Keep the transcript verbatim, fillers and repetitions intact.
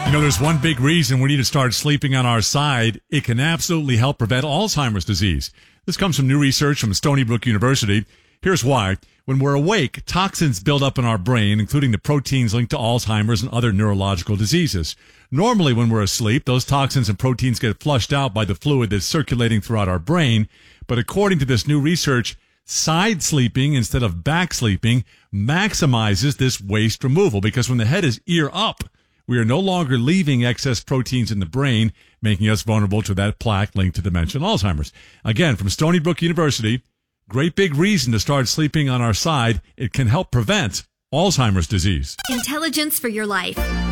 You know, there's one big reason we need to start sleeping on our side. It can absolutely help prevent Alzheimer's disease. This comes from new research from Stony Brook University. Here's why. When we're awake, toxins build up in our brain, including the proteins linked to Alzheimer's and other neurological diseases. Normally, when we're asleep, those toxins and proteins get flushed out by the fluid that's circulating throughout our brain. But according to this new research, side sleeping instead of back sleeping maximizes this waste removal, because when the head is ear up, we are no longer leaving excess proteins in the brain, making us vulnerable to that plaque linked to dementia and Alzheimer's. Again, from Stony Brook University, great big reason to start sleeping on our side. It can help prevent Alzheimer's disease. Intelligence for your life.